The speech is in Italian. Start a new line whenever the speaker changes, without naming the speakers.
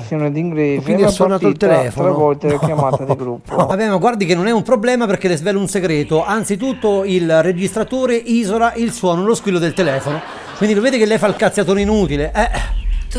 versione d'inglese,
Quindi
ma
ha suonato il
partita
telefono.
3 volte la chiamata di gruppo.
Vabbè, ma guardi che non è un problema perché le svelo un segreto. Anzitutto il registratore isola il suono, lo squillo del telefono. Quindi lo vede che lei fa il cazziatone inutile.